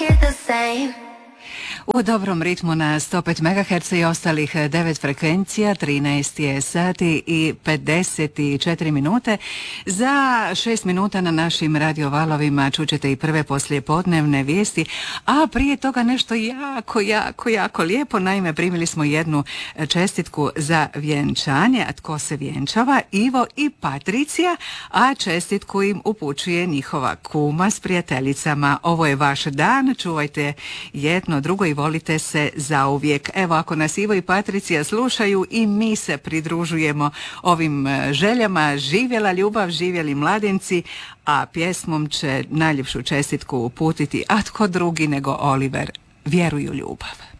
U dobrom ritmu na 105 MHz i ostalih 9 frekvencija, 13 je sati i 54 minute. Za 6 minuta na našim radiovalovima čućete i prve poslijepodnevne vijesti, a prije toga nešto jako lijepo. Naime, primili smo jednu čestitku za vjenčanje. A tko se vjenčava? Ivo i Patricija, a čestitku im upućuje njihova kuma s prijateljicama. Ovo je vaš dan, čuvajte jedno drugo i volite se zauvijek. Evo, ako nas Ivo i Patricija slušaju, i mi se pridružujemo ovim željama. Živjela ljubav, živjeli mladenci, a pjesmom će najljepšu čestitku uputiti, a tko drugi nego Oliver. Vjeruj u ljubav.